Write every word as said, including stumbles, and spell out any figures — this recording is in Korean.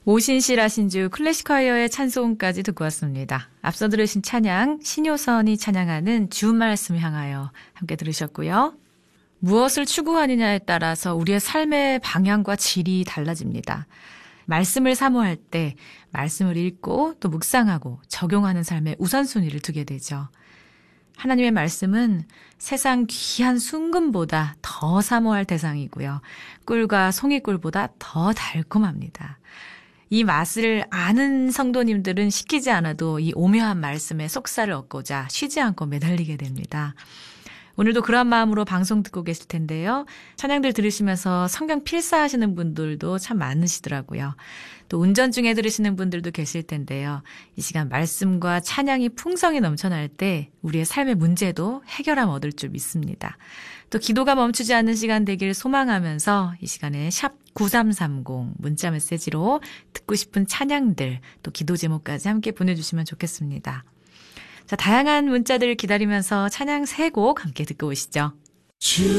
오신실 하신주 클래식콰이어의 찬송까지 듣고 왔습니다. 앞서 들으신 찬양 신효선이 찬양하는 주 말씀 향하여 함께 들으셨고요. 무엇을 추구하느냐에 따라서 우리의 삶의 방향과 질이 달라집니다. 말씀을 사모할 때 말씀을 읽고 또 묵상하고 적용하는 삶에 우선순위를 두게 되죠. 하나님의 말씀은 세상 귀한 순금보다 더 사모할 대상이고요. 꿀과 송이꿀보다 더 달콤합니다. 이 맛을 아는 성도님들은 시키지 않아도 이 오묘한 말씀에 속살을 얻고자 쉬지 않고 매달리게 됩니다. 오늘도 그런 마음으로 방송 듣고 계실 텐데요. 찬양들 들으시면서 성경 필사하시는 분들도 참 많으시더라고요. 또 운전 중에 들으시는 분들도 계실 텐데요. 이 시간 말씀과 찬양이 풍성히 넘쳐날 때 우리의 삶의 문제도 해결함 얻을 줄 믿습니다. 또 기도가 멈추지 않는 시간 되길 소망하면서 이 시간에 샵 구삼삼공 문자 메시지로 듣고 싶은 찬양들 또 기도 제목까지 함께 보내주시면 좋겠습니다. 자, 다양한 문자들 기다리면서 찬양 세 곡 함께 듣고 오시죠.